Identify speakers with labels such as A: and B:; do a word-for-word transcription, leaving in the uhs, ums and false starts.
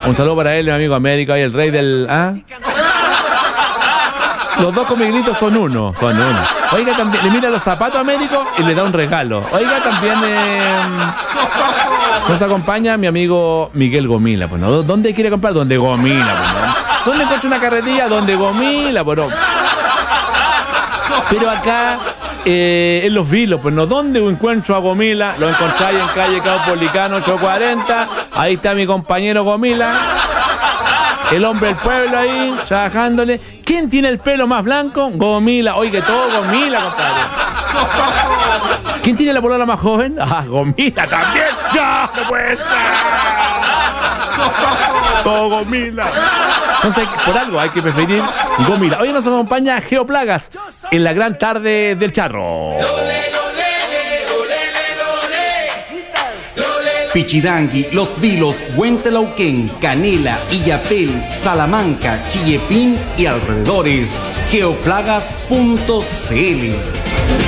A: Un saludo para él, mi amigo Américo, y el rey del... ¿ah? Los dos con Miguelito son uno, son uno. Oiga, también, le mira los zapatos a Américo y le da un regalo. Oiga, también eh, nos acompaña mi amigo Miguel Gomila. Pues, ¿no? ¿Dónde quiere comprar? Donde Gomila. Pues, ¿no? ¿Dónde encuentra una carretilla? Donde Gomila. Pues, no. Pero acá, eh, en Los Vilos, pues no, ¿dónde encuentro a Gomila? Lo encontráis en calle Caupolicano ochocientos cuarenta. Ahí está mi compañero Gomila. El hombre del pueblo ahí, trabajándole. ¿Quién tiene el pelo más blanco? Gomila. Oiga, todo Gomila, compadre. ¿Quién tiene la polola más joven? Ah, Gomila también. ¡Ya! ¡No puede ser! Todo Gomila. Entonces, por algo hay que preferir Gomila. Hoy nos acompaña Geoplagas en la gran tarde del charro.
B: Pichidangui, Los Vilos, Huentelauquén, Canela, Illapel, Salamanca, Chillepín y alrededores. Geoplagas punto c l